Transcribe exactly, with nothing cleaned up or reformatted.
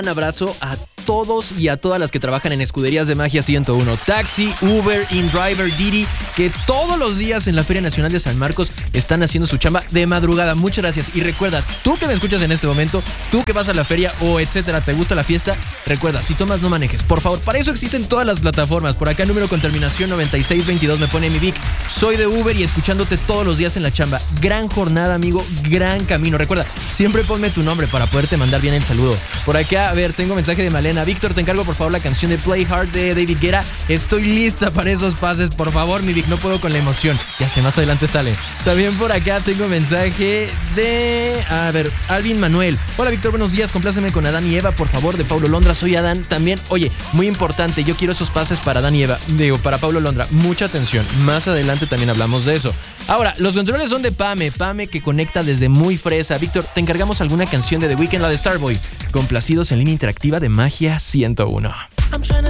Un abrazo a todos y a todas las que trabajan en Escuderías de Magia ciento uno. Taxi, Uber, InDriver, Didi, que todos los días en la Feria Nacional de San Marcos están haciendo su chamba de madrugada. Muchas gracias. Y recuerda, tú que me escuchas en este momento, tú que vas a la feria o etcétera, te gusta la fiesta, recuerda, si tomas no manejes, por favor. Para eso existen todas las plataformas. Por acá, número con terminación noventa y seis veintidós me pone mi Vic. Soy de Uber y escuchándote todos los días en la chamba. Gran jornada, amigo, gran camino. Recuerda, siempre ponme tu nombre para poderte mandar bien el saludo. Por acá, a ver, tengo mensaje de Malena. Víctor, te encargo por favor la canción de Play Hard de David Guetta. Estoy lista para esos pases, por favor, mi Vic, no puedo con la emoción. Ya sé, más adelante sale. También por acá tengo mensaje de... A ver, Alvin Manuel. Hola, Víctor, buenos días. Compláceme con Adán y Eva, por favor, de Paulo Londra. Soy Adán. También, oye, muy importante, yo quiero esos pases para Adán y Eva. Digo, para Paulo Londra. Mucha atención. Más adelante también hablamos de eso. Ahora, los controles son de Pame. Pame que conecta desde muy fresa. Víctor, te encargamos alguna canción de The Weeknd, la de Starboy. Complacidos en línea interactiva de Magia ciento uno.